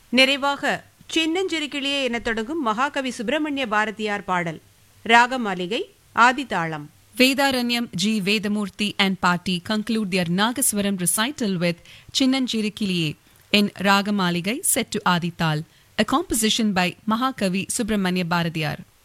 நிறைவாக சின்னஞ்சிறுக்கிளியே என தொடங்கும் மகாகவி சுப்பிரமணிய பாரதியார் பாடல். Ragamalika ஆதிதாளம். Vedaranyam G. Vedamurthy and party conclude their Nagaswaram recital with Chinnanjirikiliye in Ragamaligai set to Adital, a composition by Mahakavi Subramanya Bharatiyar.